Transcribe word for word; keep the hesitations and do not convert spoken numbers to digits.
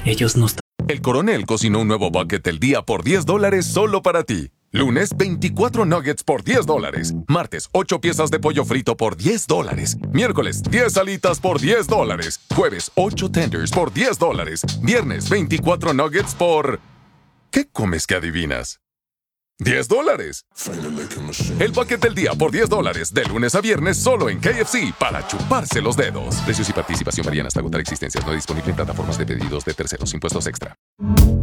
Ellos no están... El Coronel cocinó un nuevo bucket del día por diez dólares solo para ti. Lunes, veinticuatro nuggets por diez dólares. Martes, ocho piezas de pollo frito por diez dólares. Miércoles, diez alitas por diez dólares. Jueves, ocho tenders por diez dólares. Viernes, veinticuatro nuggets por... ¿Qué comes que adivinas? ¡diez dólares! El bucket del día por diez dólares. De lunes a viernes solo en K F C para chuparse los dedos. Precios y participación varían hasta agotar existencias. No disponible en plataformas de pedidos de terceros. Impuestos extra.